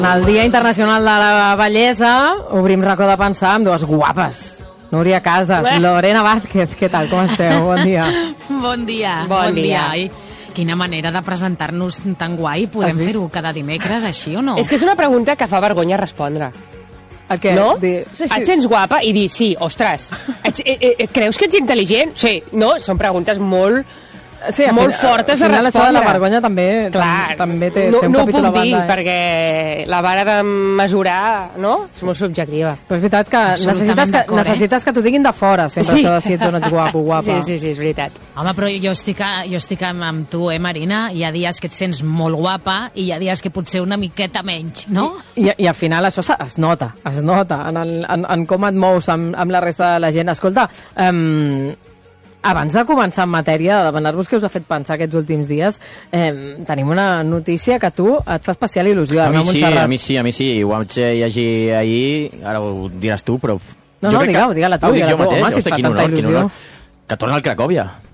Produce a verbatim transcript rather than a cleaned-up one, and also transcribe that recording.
El Dia Internacional de la Bellesa obrim racó de pensar amb dues guapes. Núria Casas, Lorena Vázquez, què tal, com esteu? Bon dia. Bon dia. Bon, bon dia. dia. Ai, quina manera de presentar-nos tan guai. Podem fer-ho cada dimecres així o no? És que és una pregunta que fa vergonya respondre. A què? No? Dir, sí, sí. Et sents guapa? I dir, sí, ostres. Ets, eh, eh, creus que ets intel·ligent? Sí, no? Són preguntes molt... Sí, molt final, fortes de respondre. Això de la vergonya també, Clar, també té, no, té un no ho capítol puc a banda. dir, eh? perquè la vara de mesurar, no?, és molt subjectiva. Però és veritat que necessites que, necessites que t'ho diguin de fora, sempre, sí. Això de si ets o no ets guapo, guapa. Sí, sí, sí, és veritat. Home, però jo estic, a, jo estic amb, amb tu, eh, Marina? Hi ha dies que et sents molt guapa i hi ha dies que potser una miqueta menys, no? I, i al final això es nota, es nota en, el, en, en com et mous amb, amb la resta de la gent. Escolta, um, abans de començar en matèria, de demanar-vos què us ha fet pensar aquests últims dies, eh, tenim una notícia que a tu et fa especial il·lusió. A mi sí, a mi sí, a mi sí. Ho vaig llegir ahir, ara ho diràs tu, però... No, no, digue-ho, digue-la tu, digue-la tu. Home, si et fa tanta il·lusió. Que torna al Cracòvia.